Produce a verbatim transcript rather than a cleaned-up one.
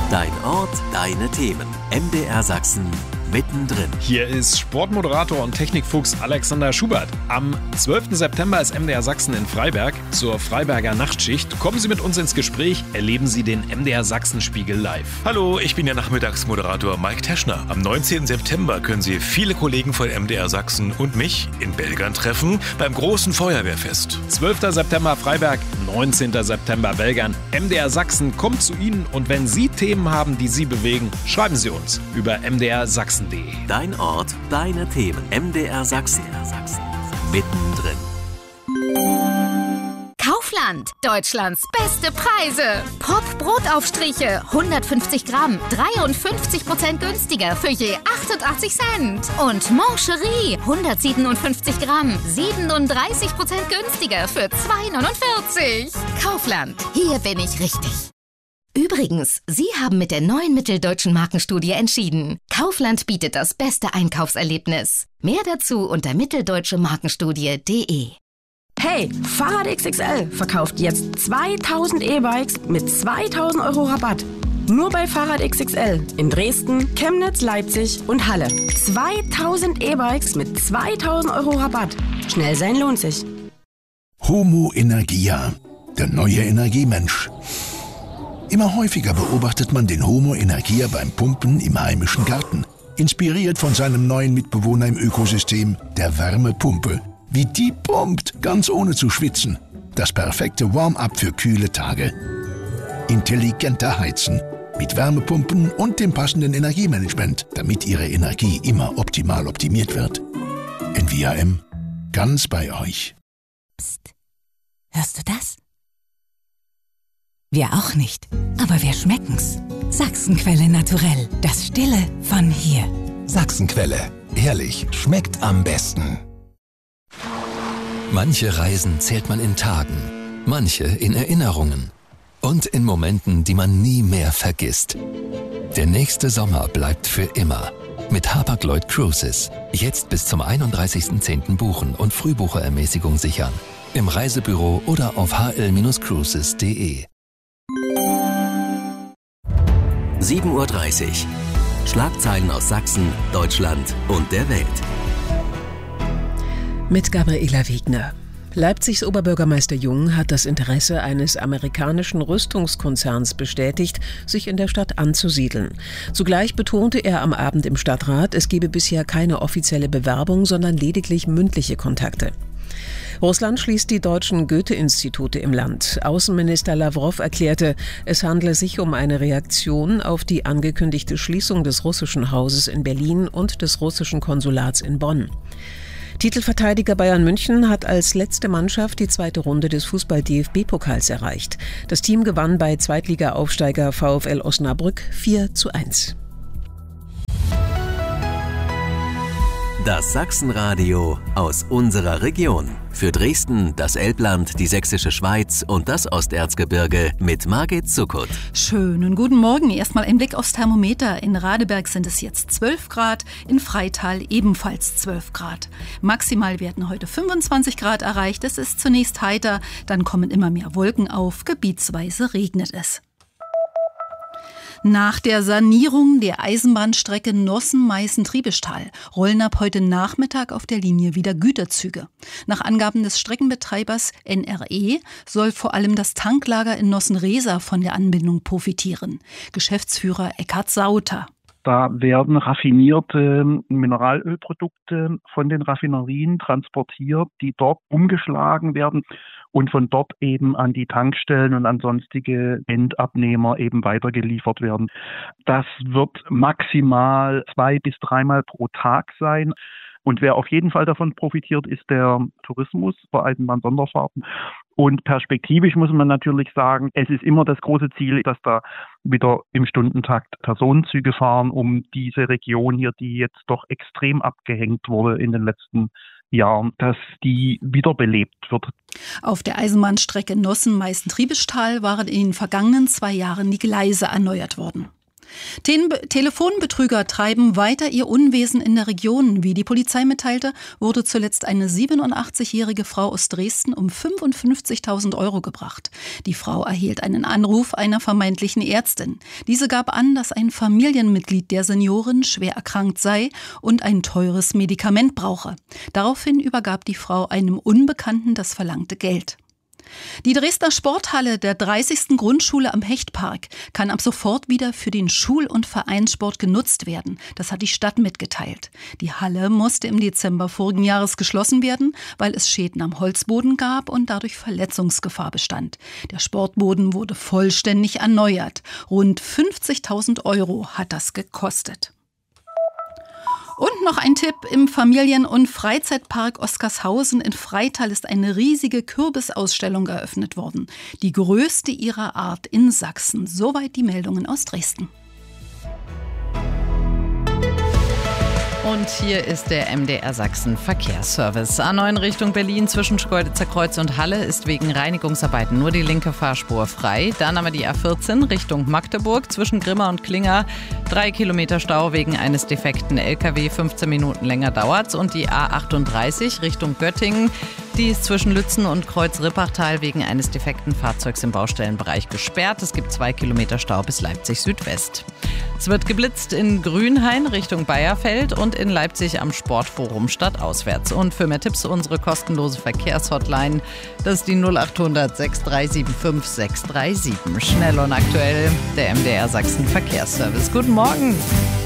Dein Ort, deine Themen. M D R Sachsen mittendrin. Hier ist Sportmoderator und Technikfuchs Alexander Schubert. Am zwölften September ist M D R Sachsen in Freiberg zur Freiberger Nachtschicht. Kommen Sie mit uns ins Gespräch, erleben Sie den M D R Sachsen-Spiegel live. Hallo, ich bin der Nachmittagsmoderator Mike Teschner. Am neunzehnten September können Sie viele Kollegen von M D R Sachsen und mich in Belgern treffen beim großen Feuerwehrfest. zwölften September Freiberg, neunzehnten September Belgern. M D R Sachsen kommt zu Ihnen und wenn Sie Themen haben, die Sie bewegen, schreiben Sie uns über m d r sachsen punkt d e. Dein Ort, deine Themen. M D R Sachsen. Mittendrin. Kaufland. Deutschlands beste Preise. Pop-Brotaufstriche. hundertfünfzig Gramm. dreiundfünfzig Prozent günstiger für je achtundachtzig Cent. Und Mancherie. hundertsiebenundfünfzig Gramm. siebenunddreißig Prozent günstiger für zwei neunundvierzig. Kaufland. Hier bin ich richtig. Übrigens, Sie haben mit der neuen Mitteldeutschen Markenstudie entschieden. Kaufland bietet das beste Einkaufserlebnis. Mehr dazu unter mitteldeutsche markenstudie punkt de. Hey, Fahrrad X X L verkauft jetzt zweitausend E-Bikes mit zweitausend Euro Rabatt. Nur bei Fahrrad X X L in Dresden, Chemnitz, Leipzig und Halle. zweitausend E-Bikes mit zweitausend Euro Rabatt. Schnell sein lohnt sich. Homo Energia, der neue Energiemensch. Immer häufiger beobachtet man den Homo Energia beim Pumpen im heimischen Garten. Inspiriert von seinem neuen Mitbewohner im Ökosystem, der Wärmepumpe. Wie die pumpt, ganz ohne zu schwitzen. Das perfekte Warm-up für kühle Tage. Intelligenter Heizen. Mit Wärmepumpen und dem passenden Energiemanagement, damit Ihre Energie immer optimal optimiert wird. N V A M. Ganz bei euch. Psst. Hörst du das? Wir auch nicht, aber wir schmecken's. Sachsenquelle naturell, das Stille von hier. Sachsenquelle, ehrlich, schmeckt am besten. Manche Reisen zählt man in Tagen, manche in Erinnerungen und in Momenten, die man nie mehr vergisst. Der nächste Sommer bleibt für immer. Mit Hapag-Lloyd Cruises. Jetzt bis zum einunddreißigsten zehnten buchen und Frühbucherermäßigung sichern. Im Reisebüro oder auf h l cruises punkt de. sieben Uhr dreißig. Schlagzeilen aus Sachsen, Deutschland und der Welt. Mit Gabriela Wegner. Leipzigs Oberbürgermeister Jung hat das Interesse eines amerikanischen Rüstungskonzerns bestätigt, sich in der Stadt anzusiedeln. Zugleich betonte er am Abend im Stadtrat, es gebe bisher keine offizielle Bewerbung, sondern lediglich mündliche Kontakte. Russland schließt die deutschen Goethe-Institute im Land. Außenminister Lawrow erklärte, es handle sich um eine Reaktion auf die angekündigte Schließung des russischen Hauses in Berlin und des russischen Konsulats in Bonn. Titelverteidiger Bayern München hat als letzte Mannschaft die zweite Runde des Fußball-D F B-Pokals erreicht. Das Team gewann bei Zweitliga-Aufsteiger VfL Osnabrück vier zu eins. Das Sachsenradio aus unserer Region. Für Dresden, das Elbland, die Sächsische Schweiz und das Osterzgebirge mit Margit Zuckert. Schönen guten Morgen. Erstmal ein Blick aufs Thermometer. In Radeberg sind es jetzt zwölf Grad, in Freital ebenfalls zwölf Grad. Maximal werden heute fünfundzwanzig Grad erreicht. Es ist zunächst heiter, dann kommen immer mehr Wolken auf. Gebietsweise regnet es. Nach der Sanierung der Eisenbahnstrecke Nossen-Meißen-Triebestal rollen ab heute Nachmittag auf der Linie wieder Güterzüge. Nach Angaben des Streckenbetreibers N R E soll vor allem das Tanklager in Nossen-Resa von der Anbindung profitieren. Geschäftsführer Eckhard Sauter. Da werden raffinierte Mineralölprodukte von den Raffinerien transportiert, die dort umgeschlagen werden und von dort eben an die Tankstellen und an sonstige Endabnehmer eben weitergeliefert werden. Das wird maximal zwei bis dreimal pro Tag sein. Und wer auf jeden Fall davon profitiert, ist der Tourismus bei Eisenbahn-Sonderfahrten. Und perspektivisch muss man natürlich sagen, es ist immer das große Ziel, dass da wieder im Stundentakt Personenzüge fahren, um diese Region hier, die jetzt doch extrem abgehängt wurde in den letzten Jahren, dass die wiederbelebt wird. Auf der Eisenbahnstrecke Nossen-Meißen-Triebestal waren in den vergangenen zwei Jahren die Gleise erneuert worden. Ten- Telefonbetrüger treiben weiter ihr Unwesen in der Region. Wie die Polizei mitteilte, wurde zuletzt eine siebenundachtzig-jährige Frau aus Dresden um fünfundfünfzigtausend Euro gebracht. Die Frau erhielt einen Anruf einer vermeintlichen Ärztin. Diese gab an, dass ein Familienmitglied der Seniorin schwer erkrankt sei und ein teures Medikament brauche. Daraufhin übergab die Frau einem Unbekannten das verlangte Geld. Die Dresdner Sporthalle der dreißigsten Grundschule am Hechtpark kann ab sofort wieder für den Schul- und Vereinssport genutzt werden. Das hat die Stadt mitgeteilt. Die Halle musste im Dezember vorigen Jahres geschlossen werden, weil es Schäden am Holzboden gab und dadurch Verletzungsgefahr bestand. Der Sportboden wurde vollständig erneuert. Rund fünfzigtausend Euro hat das gekostet. Und noch ein Tipp: Im Familien- und Freizeitpark Oskarshausen in Freital ist eine riesige Kürbisausstellung eröffnet worden. Die größte ihrer Art in Sachsen. Soweit die Meldungen aus Dresden. Und hier ist der M D R Sachsen Verkehrsservice. A neun Richtung Berlin zwischen Schkeuditzer Kreuz und Halle ist wegen Reinigungsarbeiten nur die linke Fahrspur frei. Dann haben wir die A vierzehn Richtung Magdeburg zwischen Grimma und Klinger. Drei Kilometer Stau wegen eines defekten L K W, fünfzehn Minuten länger dauert's. Und die A achtunddreißig Richtung Göttingen, die ist zwischen Lützen und Kreuz-Rippachtal wegen eines defekten Fahrzeugs im Baustellenbereich gesperrt. Es gibt zwei Kilometer Stau bis Leipzig Südwest. Es wird geblitzt in Grünhain Richtung Bayerfeld und in Leipzig am Sportforum stadtauswärts. Und für mehr Tipps unsere kostenlose Verkehrshotline, das ist die null achthundert sechs drei sieben fünf sechs drei sieben. Schnell und aktuell, der M D R Sachsen Verkehrsservice. Guten Morgen.